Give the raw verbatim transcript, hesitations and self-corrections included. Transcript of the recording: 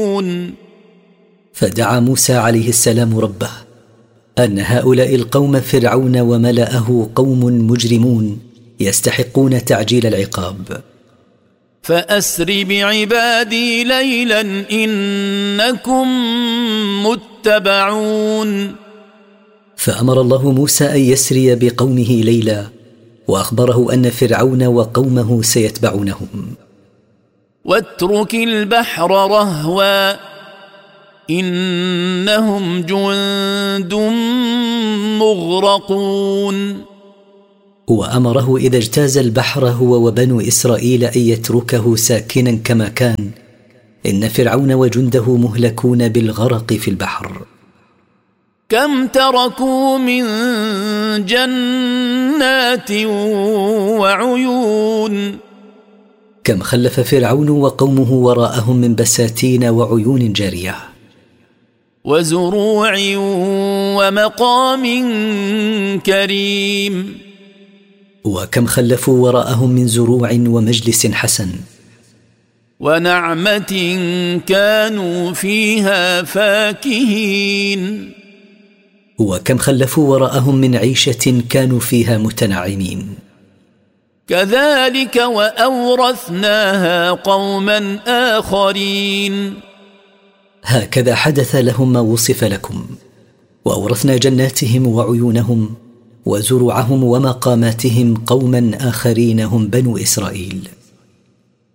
فدعا موسى عليه السلام ربه أن هؤلاء القوم فرعون وملأه قوم مجرمون يستحقون تعجيل العقاب. فأسر بعبادي ليلا إنكم متبعون. فأمر الله موسى أن يسري بقومه ليلا، وأخبره أن فرعون وقومه سيتبعونهم. واترك البحر رهوا إنهم جند مغرقون. وأمره إذا اجتاز البحر هو وبنو إسرائيل أن يتركه ساكنا كما كان، إن فرعون وجنده مهلكون بالغرق في البحر. كم تركوا من جنات وعيون. كم خلف فرعون وقومه وراءهم من بساتين وعيون جارية. وزروع ومقام كريم. وكم خلفوا وراءهم من زروع ومجلس حسن. ونعمة كانوا فيها فاكهين. وكم خلفوا وراءهم من عيشة كانوا فيها متنعمين. كذلك وأورثناها قوما آخرين. هكذا حدث لهم ما وصف لكم، وأورثنا جناتهم وعيونهم وزروعهم ومقاماتهم قوما آخرين هم بنو إسرائيل.